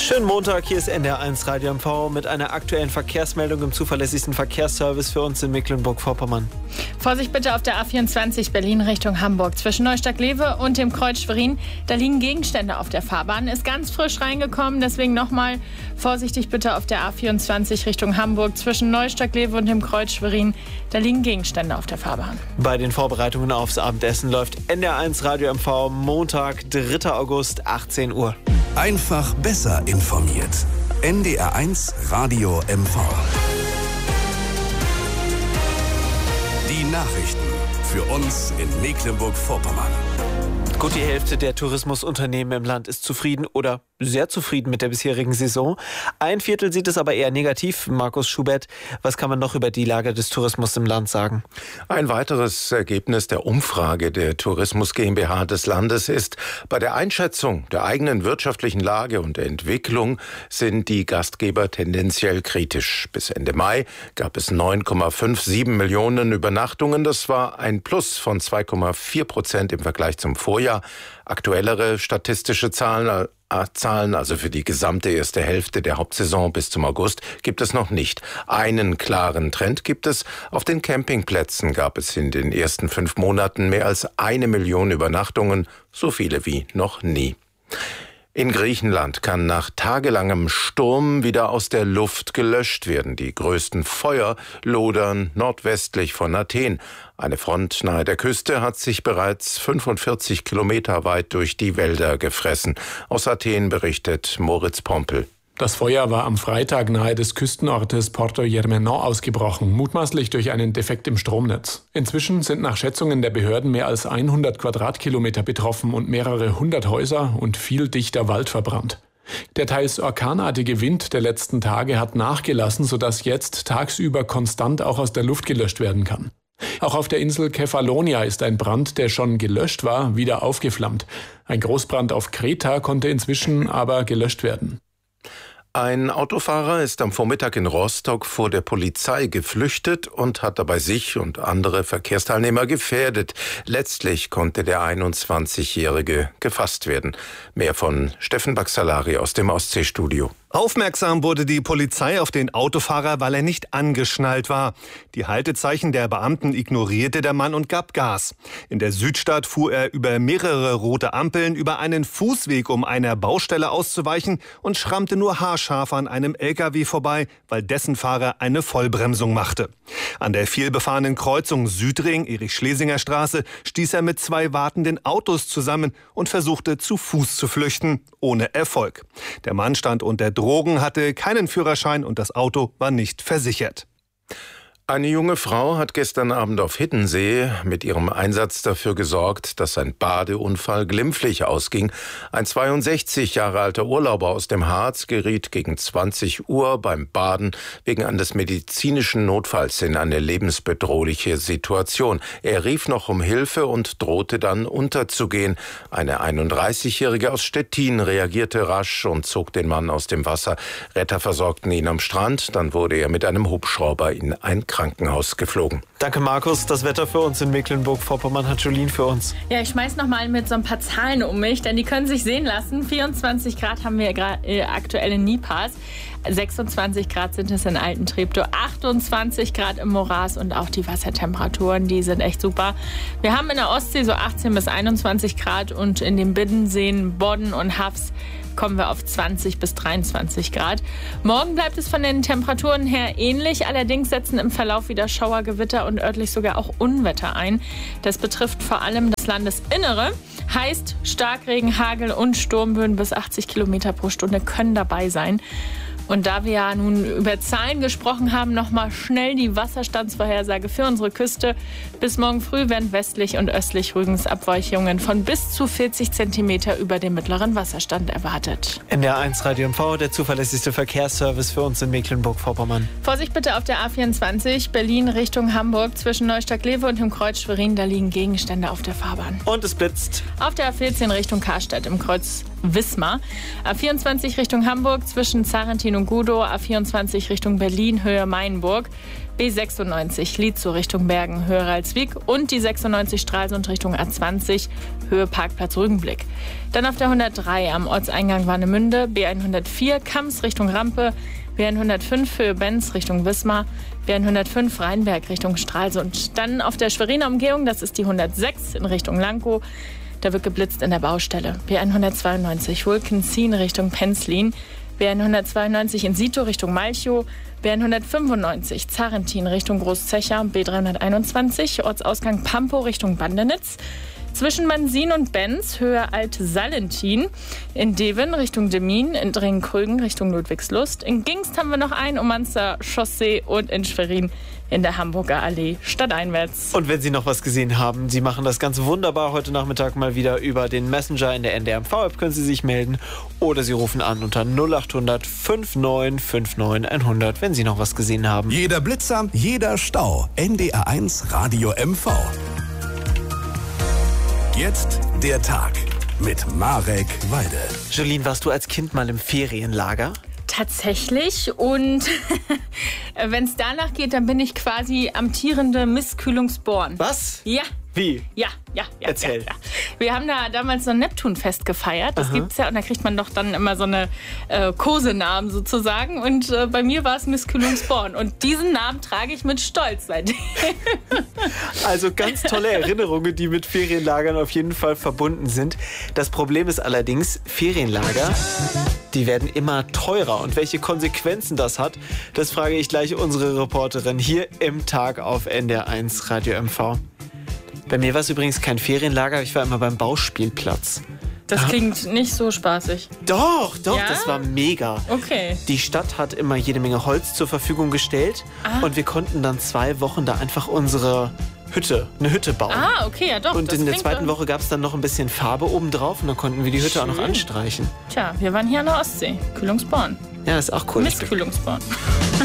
Schönen Montag, hier ist NDR1 Radio MV mit einer aktuellen Verkehrsmeldung im zuverlässigsten Verkehrsservice für uns in Mecklenburg-Vorpommern. Vorsicht bitte auf der A24 Berlin Richtung Hamburg. Zwischen Neustadt-Glewe und dem Kreuz Schwerin, da liegen Gegenstände auf der Fahrbahn. Ist ganz frisch reingekommen, deswegen nochmal vorsichtig bitte auf der A24 Richtung Hamburg. Zwischen Neustadt-Glewe und dem Kreuz Schwerin, da liegen Gegenstände auf der Fahrbahn. Bei den Vorbereitungen aufs Abendessen läuft NDR1 Radio MV Montag, 3. August, 18 Uhr. Einfach besser informiert. NDR1 Radio MV. Die Nachrichten für uns in Mecklenburg-Vorpommern. Gut, die Hälfte der Tourismusunternehmen im Land ist zufrieden oder sehr zufrieden mit der bisherigen Saison. Ein Viertel sieht es aber eher negativ. Markus Schubert, was kann man noch über die Lage des Tourismus im Land sagen? Ein weiteres Ergebnis der Umfrage der Tourismus GmbH des Landes ist, bei der Einschätzung der eigenen wirtschaftlichen Lage und der Entwicklung sind die Gastgeber tendenziell kritisch. Bis Ende Mai gab es 9,57 Millionen Übernachtungen. Das war ein Plus von 2,4% im Vergleich zum Vorjahr. Aktuellere statistische Zahlen, also für die gesamte erste Hälfte der Hauptsaison bis zum August, gibt es noch nicht. Einen klaren Trend gibt es. Auf den Campingplätzen gab es in den ersten 5 Monaten mehr als 1 Million Übernachtungen, so viele wie noch nie. In Griechenland kann nach tagelangem Sturm wieder aus der Luft gelöscht werden. Die größten Feuer lodern nordwestlich von Athen. Eine Front nahe der Küste hat sich bereits 45 Kilometer weit durch die Wälder gefressen. Aus Athen berichtet Moritz Pompel. Das Feuer war am Freitag nahe des Küstenortes Porto Germenon ausgebrochen, mutmaßlich durch einen Defekt im Stromnetz. Inzwischen sind nach Schätzungen der Behörden mehr als 100 Quadratkilometer betroffen und mehrere hundert Häuser und viel dichter Wald verbrannt. Der teils orkanartige Wind der letzten Tage hat nachgelassen, sodass jetzt tagsüber konstant auch aus der Luft gelöscht werden kann. Auch auf der Insel Kefalonia ist ein Brand, der schon gelöscht war, wieder aufgeflammt. Ein Großbrand auf Kreta konnte inzwischen aber gelöscht werden. Ein Autofahrer ist am Vormittag in Rostock vor der Polizei geflüchtet und hat dabei sich und andere Verkehrsteilnehmer gefährdet. Letztlich konnte der 21-Jährige gefasst werden. Mehr von Steffen Baxalari aus dem Ostseestudio. Aufmerksam wurde die Polizei auf den Autofahrer, weil er nicht angeschnallt war. Die Haltezeichen der Beamten ignorierte der Mann und gab Gas. In der Südstadt fuhr er über mehrere rote Ampeln, über einen Fußweg, um einer Baustelle auszuweichen und schrammte nur haarscharf an einem LKW vorbei, weil dessen Fahrer eine Vollbremsung machte. An der vielbefahrenen Kreuzung Südring, Erich-Schlesinger-Straße, stieß er mit 2 wartenden Autos zusammen und versuchte zu Fuß zu flüchten, ohne Erfolg. Der Mann stand unter Drogen, hatte keinen Führerschein und das Auto war nicht versichert. Eine junge Frau hat gestern Abend auf Hiddensee mit ihrem Einsatz dafür gesorgt, dass ein Badeunfall glimpflich ausging. Ein 62 Jahre alter Urlauber aus dem Harz geriet gegen 20 Uhr beim Baden wegen eines medizinischen Notfalls in eine lebensbedrohliche Situation. Er rief noch um Hilfe und drohte dann unterzugehen. Eine 31-Jährige aus Stettin reagierte rasch und zog den Mann aus dem Wasser. Retter versorgten ihn am Strand, dann wurde er mit einem Hubschrauber in ein Krankenhaus geflogen. Danke, Markus. Das Wetter für uns in Mecklenburg-Vorpommern hat Jolien für uns. Ja, ich schmeiß noch mal mit so ein paar Zahlen um mich, denn die können sich sehen lassen. 24 Grad haben wir aktuell in Niepars. 26 Grad sind es in Altentreptow, 28 Grad im Moraß und auch die Wassertemperaturen, die sind echt super. Wir haben in der Ostsee so 18 bis 21 Grad und in den Binnenseen Bodden und Hafs kommen wir auf 20 bis 23 Grad. Morgen bleibt es von den Temperaturen her ähnlich, allerdings setzen im Verlauf wieder Schauer, Gewitter und örtlich sogar auch Unwetter ein. Das betrifft vor allem das Landesinnere. Heißt, Starkregen, Hagel und Sturmböen bis 80 Kilometer pro Stunde können dabei sein. Und da wir ja nun über Zahlen gesprochen haben, nochmal schnell die Wasserstandsvorhersage für unsere Küste. Bis morgen früh werden westlich und östlich Rügens Abweichungen von bis zu 40 Zentimeter über dem mittleren Wasserstand erwartet. NDR1 Radio MV, der zuverlässigste Verkehrsservice für uns in Mecklenburg-Vorpommern. Vorsicht bitte auf der A24 Berlin Richtung Hamburg zwischen Neustadt-Glewe und dem Kreuz Schwerin. Da liegen Gegenstände auf der Fahrbahn. Und es blitzt. Auf der A14 Richtung Karstadt im Kreuz Wismar. A24 Richtung Hamburg zwischen Zarentin und Gudow. A24 Richtung Berlin, Höhe Mainburg. B96 Lietzow Richtung Bergen, Höhe Ralswiek. Und die 96 Stralsund Richtung A20, Höhe Parkplatz Rügenblick. Dann auf der 103 am Ortseingang Warnemünde. B104 Kams Richtung Rampe. B105 Höhe Benz Richtung Wismar. B105 Rheinberg Richtung Stralsund. Dann auf der Schweriner Umgehung, das ist die 106 in Richtung Lankow. Da wird geblitzt in der Baustelle. B192 Wulkenzien Richtung Penzlin. B192 in Sito Richtung Malchow. B195 Zarentin Richtung Großzecher. B321 Ortsausgang Pampow Richtung Bandenitz. Zwischen Mansin und Benz, Höhe Alt-Salentin. In Deven Richtung Demmin, in Drengenkrögen Richtung Ludwigslust. In Gingst haben wir noch einen, Umanzer Chaussee und in Schwerin in der Hamburger Allee stadteinwärts. Und wenn Sie noch was gesehen haben, Sie machen das ganz wunderbar heute Nachmittag mal wieder über den Messenger in der NDR-MV-App, können Sie sich melden. Oder Sie rufen an unter 0800 5959 100, wenn Sie noch was gesehen haben. Jeder Blitzer, jeder Stau. NDR1 Radio MV. Jetzt der Tag mit Marek Walde. Jolene, warst du als Kind mal im Ferienlager? Tatsächlich. Und wenn es danach geht, dann bin ich quasi amtierende Misskühlungsborn. Was? Ja. Wie? Ja. Erzähl. Ja. Wir haben da damals so ein Neptunfest gefeiert. Das gibt's ja. Und da kriegt man doch dann immer so eine Kosenamen sozusagen. Und bei mir war es Misskühlungsborn. Und diesen Namen trage ich mit Stolz seitdem. Also ganz tolle Erinnerungen, die mit Ferienlagern auf jeden Fall verbunden sind. Das Problem ist allerdings, Ferienlager, die werden immer teurer. Und welche Konsequenzen das hat, das frage ich gleich unsere Reporterin hier im Tag auf NDR1 Radio MV. Bei mir war es übrigens kein Ferienlager, ich war immer beim Bauspielplatz. Das klingt nicht so spaßig. Doch, Ja? das war mega. Okay. Die Stadt hat immer jede Menge Holz zur Verfügung gestellt und wir konnten dann 2 Wochen da einfach eine Hütte bauen. Okay, ja doch. Und das in der klingt zweiten doch- Woche gab es dann noch ein bisschen Farbe obendrauf und dann konnten wir die Hütte auch noch anstreichen. Tja, wir waren hier an der Ostsee. Kühlungsborn. Ja, das ist auch cool. Misskühlungsborn.